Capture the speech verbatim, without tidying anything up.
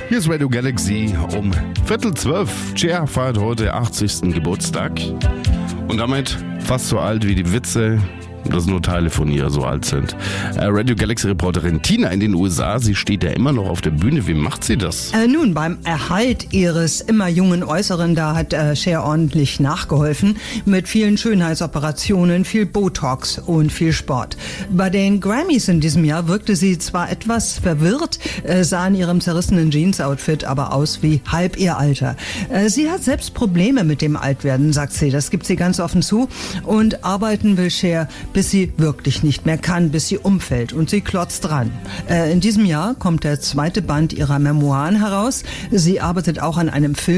Hier ist Radio Galaxy um Viertel zwölf. Cher feiert heute achtzigsten Geburtstag und damit fast so alt wie die Witze, dass nur Teile von ihr so alt sind. Äh, Radio Galaxy-Reporterin Tina in den U S A, sie steht ja immer noch auf der Bühne. Wie macht sie das? Äh, nun, beim Erhalt ihres immer jungen Äußeren, da hat äh, Cher ordentlich nachgeholfen. Mit vielen Schönheitsoperationen, viel Botox und viel Sport. Bei den Grammys in diesem Jahr wirkte sie zwar etwas verwirrt, äh, sah in ihrem zerrissenen Jeans-Outfit aber aus wie halb ihr Alter. Äh, sie hat selbst Probleme mit dem Altwerden, sagt sie. Das gibt sie ganz offen zu. Und arbeiten will Cher, bis sie wirklich nicht mehr kann, bis sie umfällt. Und sie klotzt dran. Äh, in diesem Jahr kommt der zweite Band ihrer Memoiren heraus. Sie arbeitet auch an einem Film.